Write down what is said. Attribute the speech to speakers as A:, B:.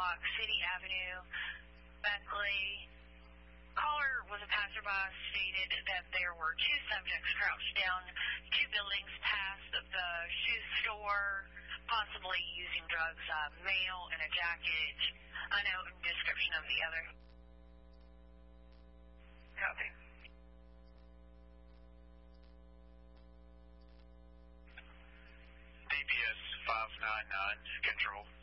A: block, City Avenue, Beckley. Caller was a passerby, stated that there were two subjects crouched down 2 buildings past the shoe store, possibly using drugs, male in a jacket, unknown description of the other. Copy.
B: DPS 599, control.